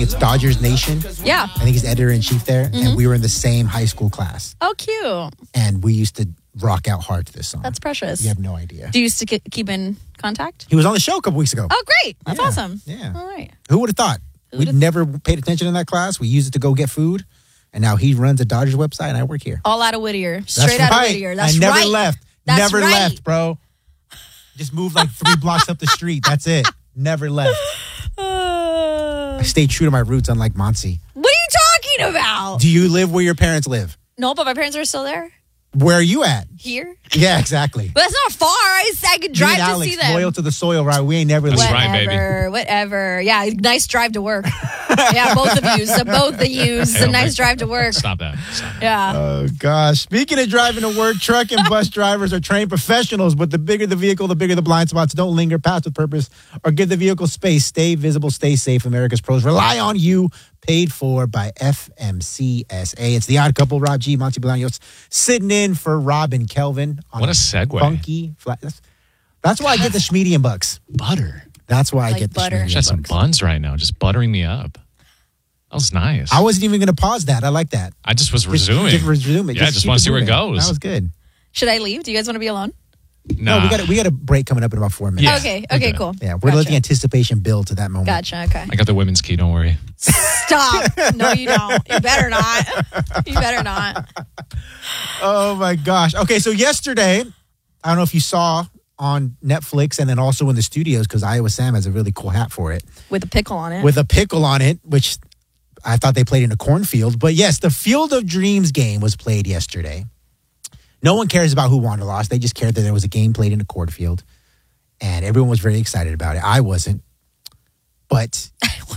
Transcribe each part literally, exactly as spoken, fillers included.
It's Dodgers Nation. Yeah. I think he's editor-in-chief there. Mm-hmm. And we were in the same high school class. Oh, cute. And we used to rock out hard to this song. That's precious. You have no idea. Do you used to k- keep in contact? He was on the show a couple weeks ago. Oh, great. That's yeah. awesome. Yeah. All right. Who would have thought? We never paid attention in that class. We used it to go get food. And now he runs a Dodgers website and I work here. All out of Whittier. Straight That's out right. of Whittier. That's I never right. left. That's never right. left, bro. Just moved like three blocks up the street. That's it. Never left. Uh, I stayed true to my roots, unlike Monty. what are you talking about? Do you live where your parents live? No, but my parents are still there. Where are you at? Here. Yeah, exactly. But that's not far. I, I could drive Me and to Alex, see them. loyal to the soil, right? We ain't never That's leaving. right, Whatever, baby. whatever. Yeah, nice drive to work. Yeah, both of you. So both of you. It's a nice drive to work. Stop that. Stop that. Yeah. Oh, gosh. Speaking of driving to work, truck and bus drivers are trained professionals, but the bigger the vehicle, the bigger the blind spots. Don't linger, pass with purpose, or give the vehicle space. Stay visible, stay safe. America's pros rely on you. Paid for by F M C S A. It's the Odd Couple, Rob G, Monty Bolaños, sitting in for Rob and Kelvin. On What a segue. Funky flat. That's, that's why I get the Schmedian bucks. Butter. That's why I Like get the butter. Schmedian She has some bucks. buns right now, just buttering me up. That was nice. I wasn't even going to pause that. I like that. I just was Just- resuming. Just, resume it. Yeah, I just keep want it to see where it moving. goes. That was good. Should I leave? Do you guys want to be alone? Nah. No, we got we got a break coming up in about four minutes. Yeah. Okay. we're Okay, good. cool. Yeah, we're Gotcha. letting anticipation build to that moment. Gotcha. Okay. I got the women's key, don't worry. Stop. No, you don't. You better not. You better not. Oh my gosh. Okay, so yesterday, I don't know if you saw on Netflix and then also in the studios because Iowa Sam has a really cool hat for it With a pickle on it. with a pickle on it, which I thought they played in a cornfield. But yes, the Field of Dreams game was played yesterday. No one cares about who won or lost. They just cared that there was a game played in a cornfield. And everyone was very excited about it. I wasn't. But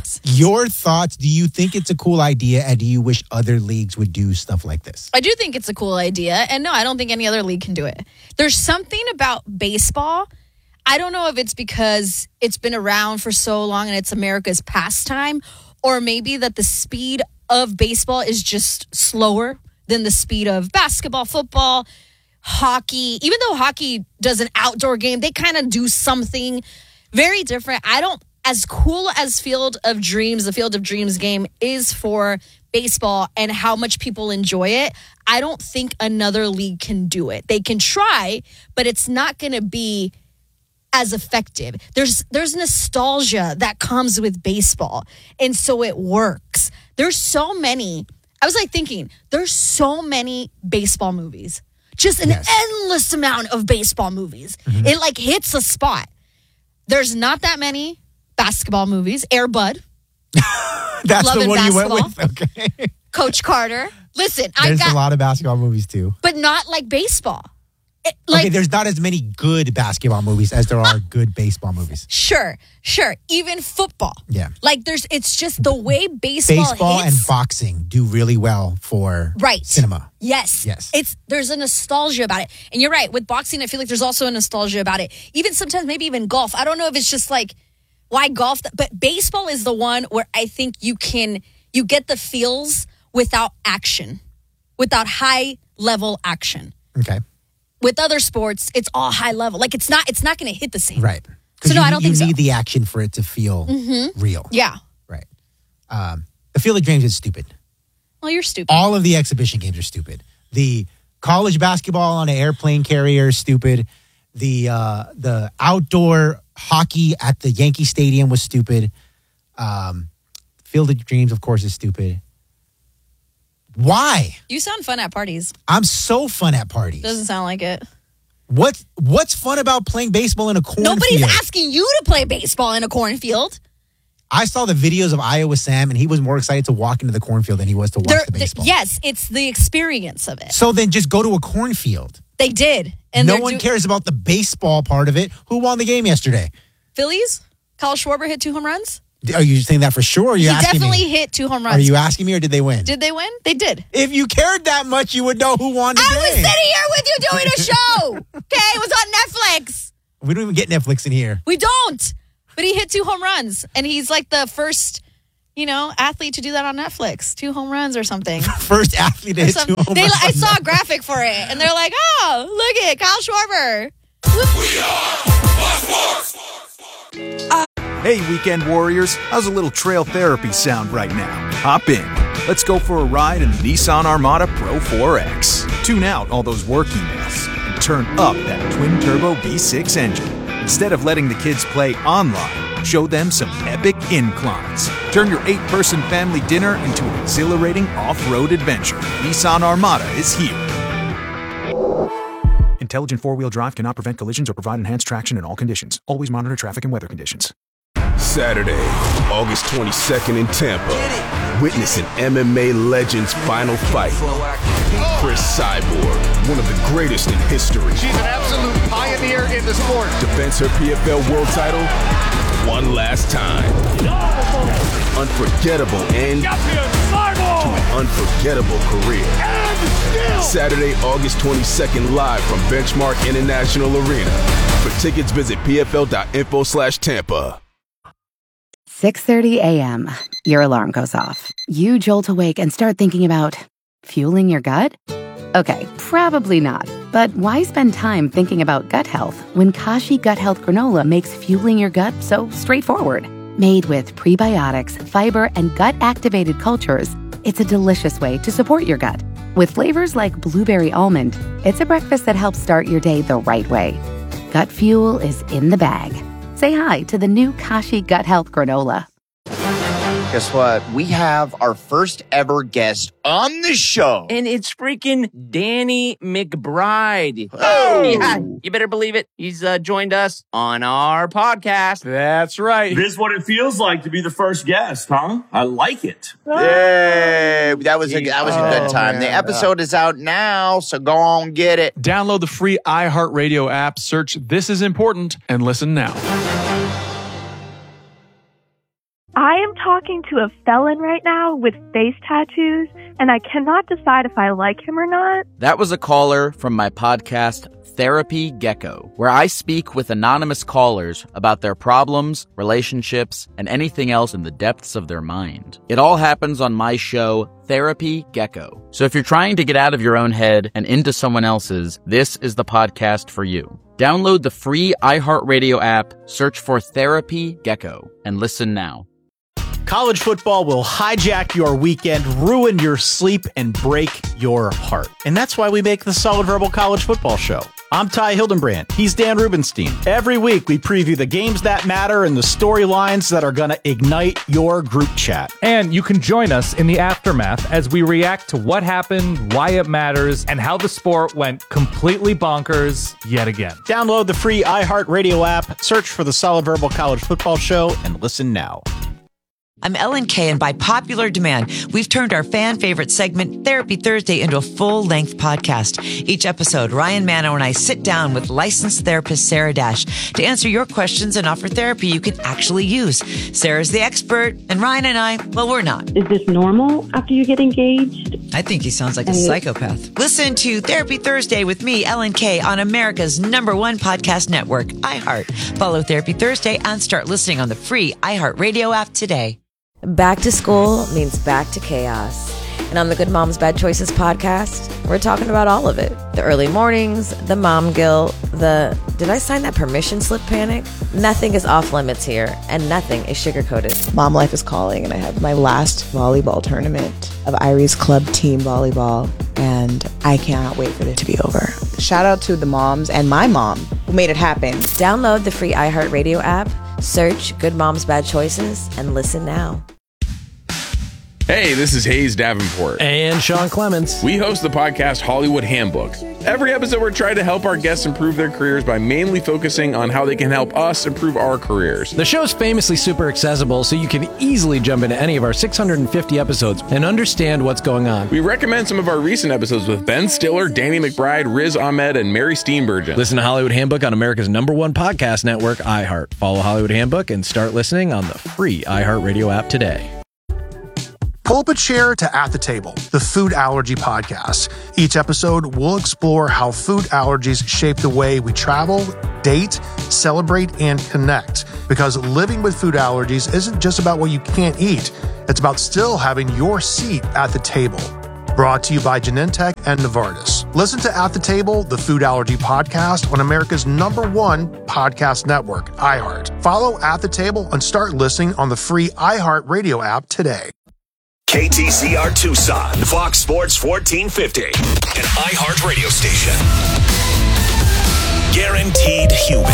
your thoughts, do you think it's a cool idea and do you wish other leagues would do stuff like this? I do think it's a cool idea. And no, I don't think any other league can do it. There's something about baseball. I don't know if it's because it's been around for so long and it's America's pastime, or maybe that the speed of baseball is just slower than the speed of basketball, football, hockey. Even though hockey does an outdoor game, they kind of do something very different. I don't, as cool as Field of Dreams, the Field of Dreams game is for baseball and how much people enjoy it, I don't think another league can do it. They can try, but it's not going to be as effective. There's there's nostalgia that comes with baseball, and so it works. There's so many. I was like thinking, there's so many baseball movies. Just an Yes. endless amount of baseball movies. It like hits a spot. There's not that many basketball movies. Air Bud, That's Love the and one you went basketball. with? Okay. Coach Carter. Listen, I There's got, a lot of basketball movies too. but not like baseball. It, like, okay, there's not as many good basketball movies as there are good baseball movies. sure, sure. Even football. Yeah. Like there's, it's just the way baseball, Baseball and hits. boxing do really well for Right. cinema. Yes. Yes. It's there's a nostalgia about it. And you're right. With boxing, I feel like there's also a nostalgia about it. Even sometimes maybe even golf. I don't know if it's just like why golf, but baseball is the one where I think you can you get the feels without action. Without high level action. Okay. With other sports, it's all high level. Like it's not it's not going to hit the same. Right. So Because no, you, I don't you think so. need the action for it to feel real. Yeah. Right. Um, the Field of Dreams is stupid. Well, you're stupid. All of the exhibition games are stupid. The college basketball on an airplane carrier is stupid. The uh, the outdoor hockey at the Yankee Stadium was stupid. Um, Field of Dreams, of course, is stupid. Why? You sound fun at parties. I'm so fun at parties. Doesn't sound like it. What What's fun about playing baseball in a cornfield? Nobody's asking you to play baseball in a cornfield. I saw the videos of Iowa Sam, and he was more excited to walk into the cornfield than he was to watch They're- the baseball. yes, it's the experience of it. So then just go to a cornfield. They did. And no they're one do- cares about the baseball part of it. Who won the game yesterday? Phillies? Kyle Schwarber hit two home runs? Are you saying that for sure? Or are you He asking definitely me? hit two home runs. Are you asking me or did they win? Did they win? They did. If you cared that much, you would know who won the I game. was sitting here with you doing a show. Okay, it was on Netflix. We don't even get Netflix in here. We don't. But he hit two home runs. And he's like the first, you know, athlete to do that on Netflix. Two home runs or something. First athlete to Or hit some- two home they, runs. I saw a graphic for it. And they're like, oh, look at Kyle Schwarber. Hey, weekend warriors, how's a little trail therapy sound right now? Hop in. Let's go for a ride in the Nissan Armada Pro four X. Tune out all those work emails and turn up that twin-turbo V six engine. Instead of letting the kids play online, show them some epic inclines. Turn your eight-person family dinner into an exhilarating off-road adventure. Nissan Armada is here. Intelligent four-wheel drive cannot prevent collisions or provide enhanced traction in all conditions. Always monitor traffic and weather conditions. Saturday, August twenty-second in Tampa. Witness an M M A legend's final fight. Chris Cyborg, one of the greatest in history. She's an absolute pioneer in the sport. Defends her P F L world title one last time. Unforgettable end to an unforgettable career. Saturday, August twenty-second, live from Benchmark International Arena. For tickets, visit pfl.info slash Tampa. six thirty a.m. Your alarm goes off. You jolt awake and start thinking about fueling your gut? Okay, probably not. But why spend time thinking about gut health when Kashi Gut Health Granola makes fueling your gut so straightforward? Made with prebiotics, fiber, and gut-activated cultures, it's a delicious way to support your gut. With flavors like blueberry almond, it's a breakfast that helps start your day the right way. Gut fuel is in the bag. Say hi to the new Kashi Gut Health Granola. Guess what? We have our first ever guest on the show. And it's freaking Danny McBride. Oh! Yeah, you better believe it. He's uh, joined us on our podcast. That's right. This is what it feels like to be the first guest, huh? I like it. Yay! That was a, that was a good Oh, time. man. The episode is out now, so go on get it. Download the free iHeartRadio app, search This Is Important, and listen now. I am talking to a felon right now with face tattoos, and I cannot decide if I like him or not. That was a caller from my podcast, Therapy Gecko, where I speak with anonymous callers about their problems, relationships, and anything else in the depths of their mind. It all happens on my show, Therapy Gecko. So if you're trying to get out of your own head and into someone else's, this is the podcast for you. Download the free iHeartRadio app, search for Therapy Gecko, and listen now. College football will hijack your weekend, ruin your sleep, and break your heart. And that's why we make the Solid Verbal College Football Show. I'm Ty Hildenbrand. He's Dan Rubenstein. Every week, we preview the games that matter and the storylines that are going to ignite your group chat. And you can join us in the aftermath as we react to what happened, why it matters, and how the sport went completely bonkers yet again. Download the free iHeartRadio app, search for the Solid Verbal College Football Show, and listen now. I'm Ellen Kay, and by popular demand, we've turned our fan favorite segment, Therapy Thursday, into a full-length podcast. Each episode, Ryan Mano and I sit down with licensed therapist Sarah Dash to answer your questions and offer therapy you can actually use. Sarah's the expert, and Ryan and I, well, we're not. Is this normal after you get engaged? I think he sounds like a psychopath. Listen to Therapy Thursday with me, Ellen Kay, on America's number one podcast network, iHeart. Follow Therapy Thursday and start listening on the free iHeartRadio app today. Back to school means back to chaos. And on the Good Moms Bad Choices podcast, we're talking about all of it. The early mornings, the mom guilt, the did I sign that permission slip panic? Nothing is off limits here, and nothing is sugar-coated. Mom life is calling, and I have my last volleyball tournament of Irie's Club Team Volleyball, and I cannot wait for it to be over. Shout out to the moms and my mom who made it happen. Download the free iHeartRadio app, search Good Moms Bad Choices, and listen now. Hey, this is Hayes Davenport. And Sean Clements. We host the podcast Hollywood Handbook. Every episode, we're trying to help our guests improve their careers by mainly focusing on how they can help us improve our careers. The show's famously super accessible, so you can easily jump into any of our six hundred fifty episodes and understand what's going on. We recommend some of our recent episodes with Ben Stiller, Danny McBride, Riz Ahmed, and Mary Steenburgen. Listen to Hollywood Handbook on America's number one podcast network, iHeart. Follow Hollywood Handbook and start listening on the free iHeartRadio app today. Pull up a chair to At the Table, the food allergy podcast. Each episode, we'll explore how food allergies shape the way we travel, date, celebrate, and connect. Because living with food allergies isn't just about what you can't eat. It's about still having your seat at the table. Brought to you by Genentech and Novartis. Listen to At the Table, the Food Allergy Podcast on America's number one podcast network, iHeart. Follow At the Table and start listening on the free iHeart Radio app today. K T C R Tucson, Fox Sports fourteen fifty, an iHeart radio station. Guaranteed human.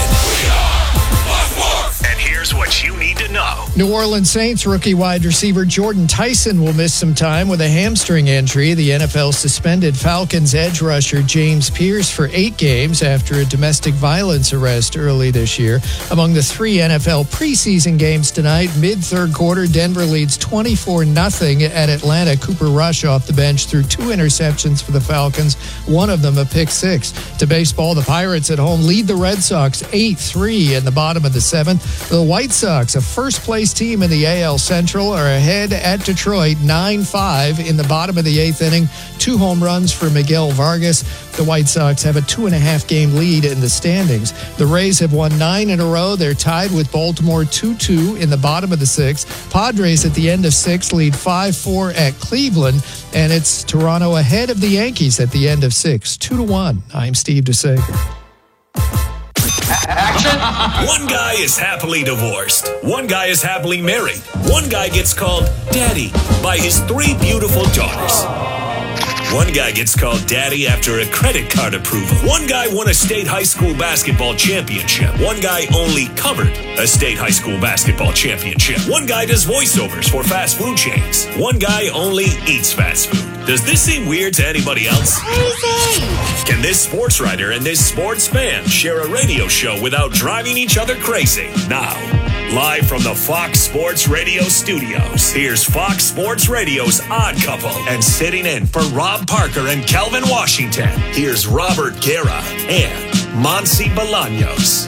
And here's what you need to know. New Orleans Saints rookie wide receiver Jordan Tyson will miss some time with a hamstring injury. The N F L suspended Falcons edge rusher James Pierce for eight games after a domestic violence arrest early this year. Among the three N F L preseason games tonight, mid-third quarter, Denver leads twenty-four nothing at Atlanta. Cooper Rush off the bench threw two interceptions for the Falcons, one of them a pick six. To baseball, the Pirates at home lead the Red Sox eight three in the bottom of the seventh. The White Sox, a first-place team in the A L Central, are ahead at Detroit nine five in the bottom of the eighth inning. Two home runs for Miguel Vargas. The White Sox have a two-and-a-half game lead in the standings. The Rays have won nine in a row. They're tied with Baltimore two two in the bottom of the sixth. Padres at the end of six lead five four at Cleveland, and it's Toronto ahead of the Yankees at the end of six, two to one. I'm Steve DeSager. Action. One guy is happily divorced. One guy is happily married. One guy gets called daddy by his three beautiful daughters. One guy gets called daddy after a credit card approval. One guy won a state high school basketball championship. One guy only covered a state high school basketball championship. One guy does voiceovers for fast food chains. One guy only eats fast food. Does this seem weird to anybody else? Crazy. Can this sports writer and this sports fan share a radio show without driving each other crazy? Now, live from the Fox Sports Radio studios, here's Fox Sports Radio's Odd Couple. And sitting in for Rob Parker and Kelvin Washington, here's Robert Guerra and Monsi Bolaños.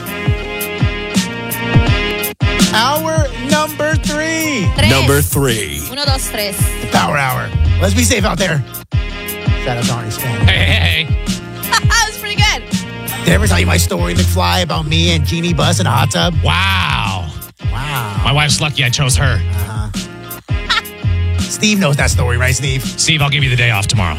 Hour number three. Tres. Number three. Uno, dos, tres. The Power Hour. Let's be safe out there. Shout out to Arnie Span. Hey, hey, hey. That was pretty good. Did I ever tell you my story, McFly, about me and Jeannie Buss in a hot tub? Wow. Wow. My wife's lucky I chose her. Uh-huh. Steve knows that story, right, Steve? Steve, I'll give you the day off tomorrow.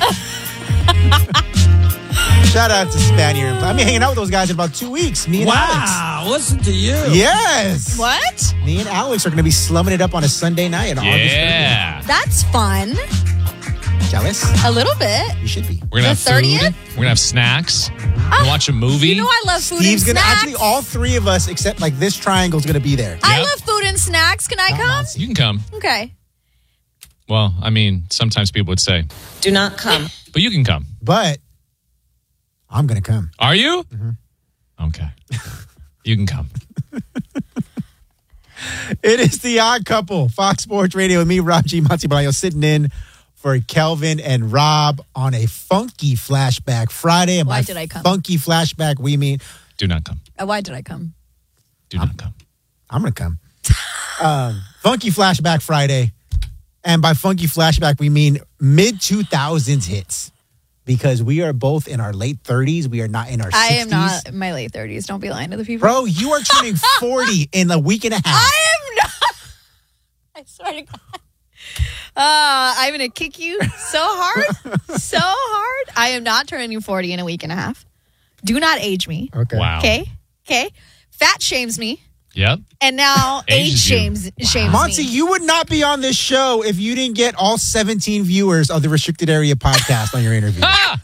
Shout out to Spanier. I've been hanging out with those guys in about two weeks. Me and Alex. Wow, listen to you. Yes. What? Me and Alex are going to be slumming it up on a Sunday night on August thirtieth. Yeah. That's fun. Jealous? A little bit. You should be. We're going to have The thirtieth? food. We're going to have snacks. We're going to watch a movie. You know I love food Steve's and gonna snacks. actually all three of us except like this triangle is going to be there. I Yep. love food and snacks. Can I come? You can come. Okay. Well, I mean, sometimes people would say, Do not come. but you can come. But I'm going to come. Are you? Mm-hmm. Okay. You can come. It is the Odd Couple, Fox Sports Radio, with me, Rob G. Monty Balayo, sitting in for Kelvin and Rob on a funky flashback Friday. And Why by did I come? Funky flashback, we mean Do not come. Uh, Why did I come? Do not come. I'm going to come. um, funky flashback Friday. And by funky flashback, we mean mid two thousands hits. Because we are both in our late thirties. We are not in our I sixties. am not in my late thirties. Don't be lying to the people. Bro, you are turning forty in a week and a half. I am not. I swear to God. Uh, I'm going to kick you so hard. so hard. I am not turning forty in a week and a half. Do not age me. Okay. Wow. Okay. Okay. Fat shames me. Yep. And now age Ages you. shames, shames Monty, me. you would not be on this show if you didn't get all seventeen viewers of the Restricted Area podcast on your interview.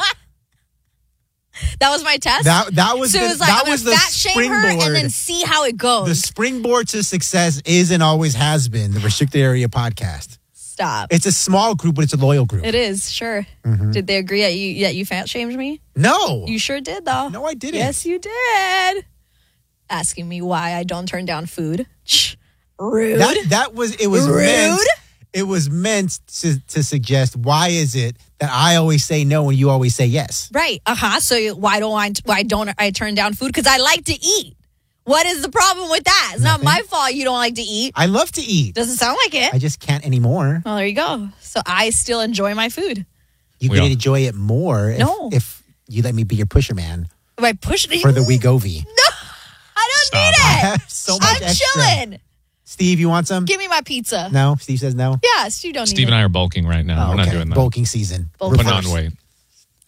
That was my test? That that was so the, it was like, that I'm was gonna the fat shame her springboard. and then see how it goes. The springboard to success is and always has been the Restricted Area podcast. Stop. It's a small group, but it's a loyal group. It is, sure. Mhm. Did they agree that you that you fat shamed me? No. You sure did, though. No, I didn't. Yes, you did. Asking me why I don't turn down food. Shh. Rude. That that was it was Rude. meant it was meant to to suggest why is it that I always say no and you always say yes. Right. Uh-huh. So you- why don't I why don't I turn down food? Because I like to eat. What is the problem with that? It's Nothing. not my fault you don't like to eat. I love to eat. Doesn't sound like it. I just can't anymore. Well, there you go. So I still enjoy my food. You We can all- enjoy it more if, No. if you let me be your pusher man If I push it for the Wegovy. I don't Stop. need I it. have so much I'm extra. chilling. Steve, you want some? Give me my pizza. No? Steve says no? Yes, you don't Steve need and it. I are bulking right now. Oh, We're not okay. doing that. Bulking season. Bulking. Putting on Reverse. weight.